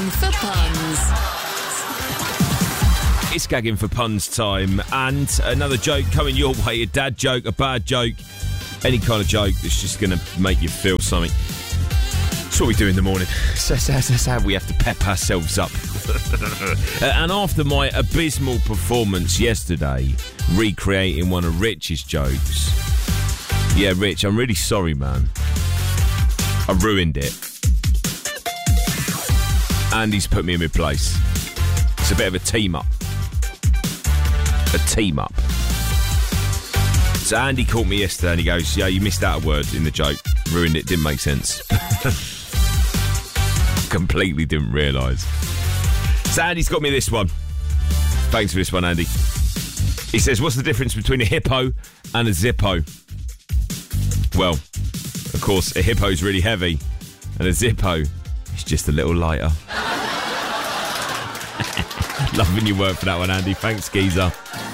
Gagging for Puns. It's Gagging for Puns time, and another joke coming your way, a dad joke, a bad joke, any kind of joke that's just going to make you feel something. That's what we do in the morning. That's how we have to pep ourselves up. And after my abysmal performance yesterday, recreating one of Rich's jokes, yeah, Rich, I'm really sorry, man. I ruined it. Andy's put me in my place. It's a bit of a team-up. A team-up. So Andy caught me yesterday and he goes, yeah, you missed out a word in the joke. Ruined it, didn't make sense. Completely didn't realise. So Andy's got me this one. Thanks for this one, Andy. He says, what's the difference between a hippo and a Zippo? Well, of course, a hippo's really heavy and a Zippo is just a little lighter. Loving your work for that one, Andy. Thanks, geezer.